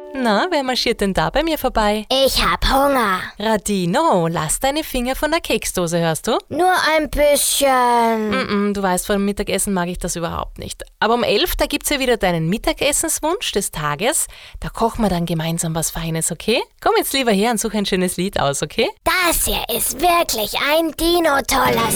Na, wer marschiert denn da bei mir vorbei? Ich hab Hunger. Radino, lass deine Finger von der Keksdose, hörst du? Nur ein bisschen. Du weißt, vor dem Mittagessen mag ich das überhaupt nicht. Aber um 11, da gibt's ja wieder deinen Mittagessenswunsch des Tages. Da kochen wir dann gemeinsam was Feines, okay? Komm jetzt lieber her und such ein schönes Lied aus, okay? Das hier ist wirklich ein Dino-toller